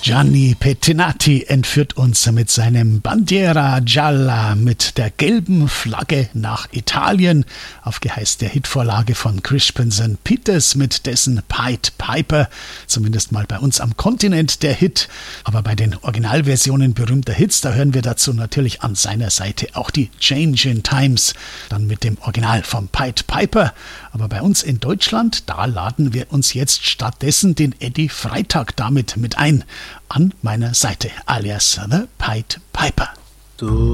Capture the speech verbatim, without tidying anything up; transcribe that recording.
Gianni Pettinati entführt uns mit seinem Bandiera Gialla mit der gelben Flagge nach Italien auf Geheiß der Hitvorlage von Crispin Peters mit dessen Pied Piper, zumindest mal bei uns am Kontinent der Hit. Aber bei den Originalversionen berühmter Hits, da hören wir dazu natürlich an seiner Seite auch die Changing Times, dann mit dem Original vom Pied Piper. Aber bei uns in Deutschland, da laden wir uns jetzt stattdessen den Eddie Freitag damit mit ein. An meiner Seite, alias The Pied Piper. Du